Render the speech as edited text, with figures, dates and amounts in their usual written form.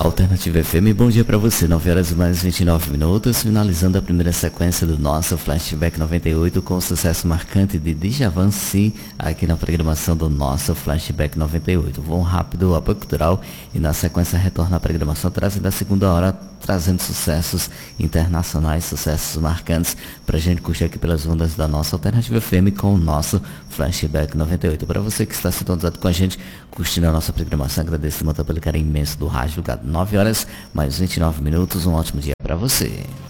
Alternativa FM, bom dia para você, 9 horas e mais 29 minutos, finalizando a primeira sequência do nosso Flashback 98 com o sucesso marcante de Djavan Sim, aqui na programação do nosso Flashback 98. Voo rápido, apoio cultural e na sequência retorna a programação trazendo a segunda hora, trazendo sucessos internacionais, sucessos marcantes pra gente curtir aqui pelas ondas da nossa Alternativa FM com o nosso Flashback 98. Para você que está sintonizado com a gente, curtindo a nossa programação, agradeço muito pelo carinho imenso do rádio ligado. 9 horas mais 29 minutos, um ótimo dia para você.